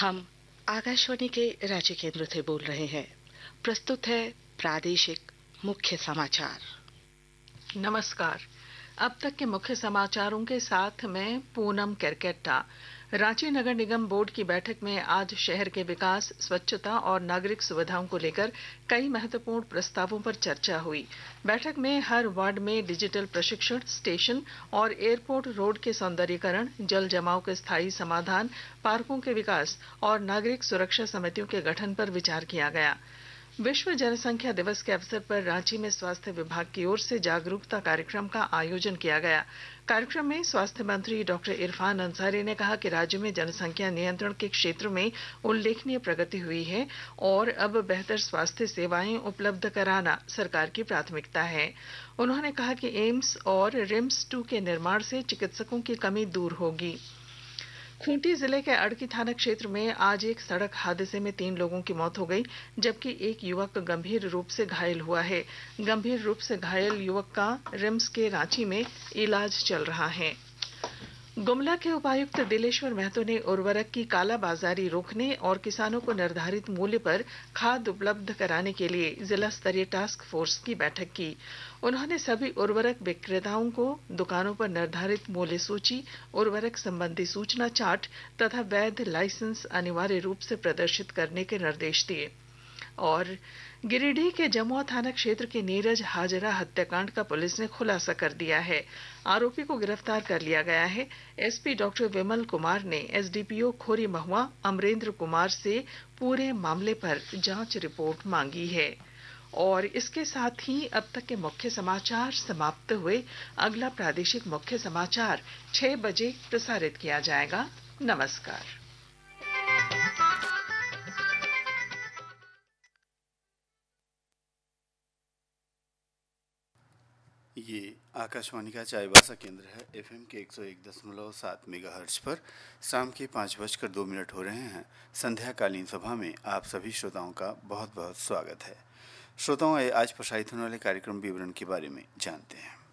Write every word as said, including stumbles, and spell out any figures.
हम आकाशवाणी के रांची केंद्र से बोल रहे हैं। प्रस्तुत है प्रादेशिक मुख्य समाचार। नमस्कार। अब तक के मुख्य समाचारों के साथ मैं पूनम केरकेट्टा। रांची नगर निगम बोर्ड की बैठक में आज शहर के विकास, स्वच्छता और नागरिक सुविधाओं को लेकर कई महत्वपूर्ण प्रस्तावों पर चर्चा हुई। बैठक में हर वार्ड में डिजिटल प्रशिक्षण स्टेशन और एयरपोर्ट रोड के सौंदर्यीकरण, जल जमाव के स्थायी समाधान, पार्कों के विकास और नागरिक सुरक्षा समितियों के गठन पर विचार किया गया। विश्व जनसंख्या दिवस के अवसर पर रांची में स्वास्थ्य विभाग की ओर से जागरूकता कार्यक्रम का आयोजन किया गया। कार्यक्रम में स्वास्थ्य मंत्री डॉक्टर इरफान अंसारी ने कहा कि राज्य में जनसंख्या नियंत्रण के क्षेत्र में उल्लेखनीय प्रगति हुई है और अब बेहतर स्वास्थ्य सेवाएं उपलब्ध कराना सरकार की प्राथमिकता है। उन्होंने कहा कि एम्स और रिम्स टू के निर्माण से चिकित्सकों की कमी दूर होगी। खूंटी जिले के अड़की थाना क्षेत्र में आज एक सड़क हादसे में तीन लोगों की मौत हो गई, जबकि एक युवक गंभीर रूप से घायल हुआ है। गंभीर रूप से घायल युवक का रिम्स के रांची में इलाज चल रहा है। गुमला के उपायुक्त दिलेश्वर महतो ने उर्वरक की कालाबाजारी रोकने और किसानों को निर्धारित मूल्य पर खाद उपलब्ध कराने के लिए जिला स्तरीय टास्क फोर्स की बैठक की। उन्होंने सभी उर्वरक विक्रेताओं को दुकानों पर निर्धारित मूल्य सूची, उर्वरक संबंधी सूचना चार्ट तथा वैध लाइसेंस अनिवार्य रूप से प्रदर्शित करने के निर्देश दिए। और गिरिडीह के जमुआ थाना क्षेत्र के नीरज हाजरा हत्याकांड का पुलिस ने खुलासा कर दिया है। आरोपी को गिरफ्तार कर लिया गया है। एसपी डॉक्टर विमल कुमार ने एसडीपीओ खोरी महुआ अमरेंद्र कुमार से पूरे मामले पर जांच रिपोर्ट मांगी है। और इसके साथ ही अब तक के मुख्य समाचार समाप्त हुए। अगला प्रादेशिक मुख्य समाचार छह बजे प्रसारित किया जाएगा। नमस्कार। ये आकाशवाणी का चाईबासा केंद्र है। एफएम के एक सौ एक दशमलव सात मेगाहर्ट्ज पर शाम के पाँच बजकर दो मिनट हो रहे हैं। संध्याकालीन सभा में आप सभी श्रोताओं का बहुत बहुत स्वागत है। श्रोताओं, आज प्रसारित होने वाले कार्यक्रम विवरण के बारे में जानते हैं।